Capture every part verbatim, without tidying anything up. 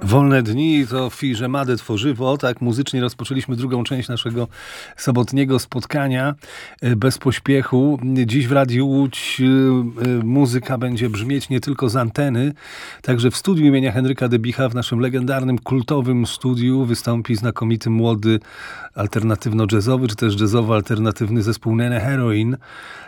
Wolne dni to w firze Made Tworzywo. Tak muzycznie rozpoczęliśmy drugą część naszego sobotniego spotkania bez pośpiechu. Dziś w Radiu Łódź muzyka będzie brzmieć nie tylko z anteny, także w studiu imienia Henryka Debicha, w naszym legendarnym, kultowym studiu wystąpi znakomity młody alternatywno-jazzowy, czy też jazzowo-alternatywny zespół Nene Heroin.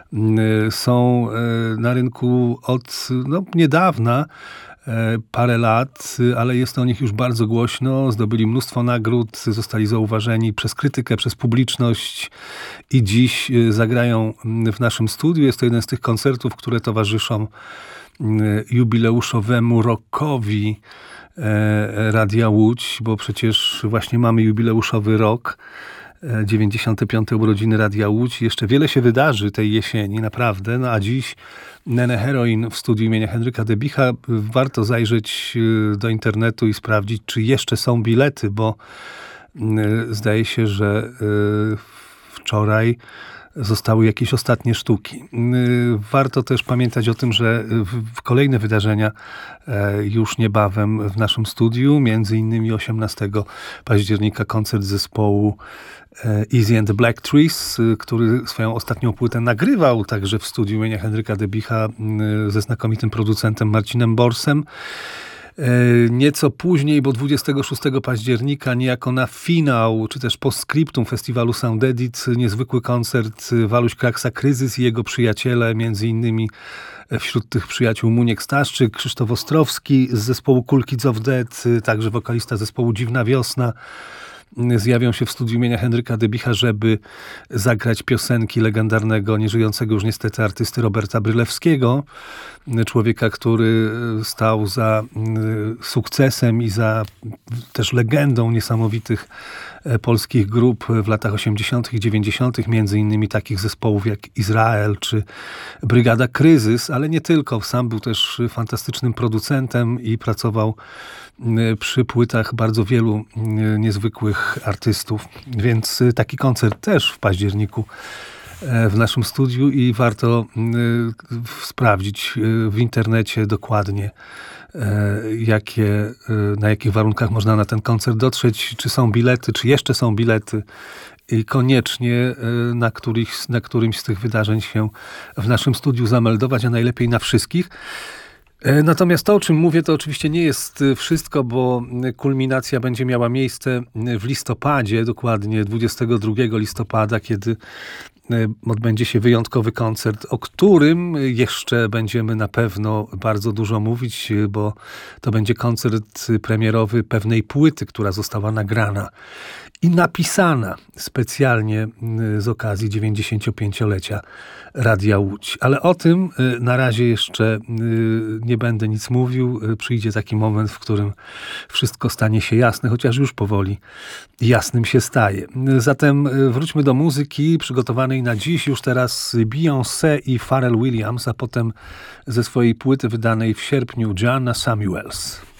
Są na rynku od no, niedawna, parę lat, ale jest o nich już bardzo głośno. Zdobyli mnóstwo nagród, zostali zauważeni przez krytykę, przez publiczność i dziś zagrają w naszym studiu. Jest to jeden z tych koncertów, które towarzyszą jubileuszowemu rockowi Radia Łódź, bo przecież właśnie mamy jubileuszowy rok. dziewięćdziesiąte piąte urodziny Radia Łódź. Jeszcze wiele się wydarzy tej jesieni, naprawdę. No a dziś Nene Heroin w studiu imienia Henryka Debicha. Warto zajrzeć do internetu i sprawdzić, czy jeszcze są bilety, bo zdaje się, że wczoraj zostały jakieś ostatnie sztuki. Warto też pamiętać o tym, że kolejne wydarzenia już niebawem w naszym studiu, między innymi osiemnastego października koncert zespołu Easy and the Black Trees, który swoją ostatnią płytę nagrywał także w studiu imienia Henryka Debicha ze znakomitym producentem Marcinem Borsem. Nieco później, bo dwudziestego szóstego października, niejako na finał, czy też postscriptum festiwalu Sound Edit, niezwykły koncert Waluś Kraksa Kryzys i jego przyjaciele, między innymi wśród tych przyjaciół Muniek Staszczyk, Krzysztof Ostrowski z zespołu Cool Kids of Death, także wokalista zespołu Dziwna Wiosna, zjawią się w studiu imienia Henryka Debicha, żeby zagrać piosenki legendarnego, nieżyjącego już niestety artysty Roberta Brylewskiego, człowieka, który stał za sukcesem i za też legendą niesamowitych polskich grup w latach osiemdziesiątych i dziewięćdziesiątych, między innymi takich zespołów jak Izrael czy Brygada Kryzys, ale nie tylko. Sam był też fantastycznym producentem i pracował przy płytach bardzo wielu niezwykłych artystów, więc taki koncert też w październiku w naszym studiu i warto sprawdzić w internecie dokładnie, jakie, na jakich warunkach można na ten koncert dotrzeć, czy są bilety, czy jeszcze są bilety i koniecznie na, których, na którymś z tych wydarzeń się w naszym studiu zameldować, a najlepiej na wszystkich. Natomiast to, o czym mówię, to oczywiście nie jest wszystko, bo kulminacja będzie miała miejsce w listopadzie, dokładnie dwudziestego drugiego listopada, kiedy odbędzie się wyjątkowy koncert, o którym jeszcze będziemy na pewno bardzo dużo mówić, bo to będzie koncert premierowy pewnej płyty, która została nagrana i napisana specjalnie z okazji dziewięćdziesięciopięciolecia Radia Łódź. Ale o tym na razie jeszcze nie będę nic mówił. Przyjdzie taki moment, w którym wszystko stanie się jasne, chociaż już powoli jasnym się staje. Zatem wróćmy do muzyki przygotowanej na dziś. Już teraz Beyoncé i Pharrell Williams, a potem ze swojej płyty wydanej w sierpniu Joanna Samuels.